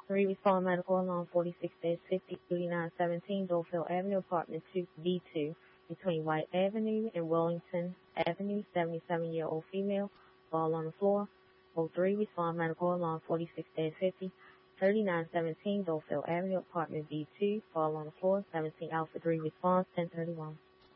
3 respond medical alarm 46-50 3917 Dolefield Avenue, apartment 2B2, between White Avenue and Wellington Avenue. 77-year-old female, fall on the floor. 03 respond medical alarm 46-50 3917 Dolefield Avenue, apartment B2, fall on the floor. 17 Alpha 3 response 1031.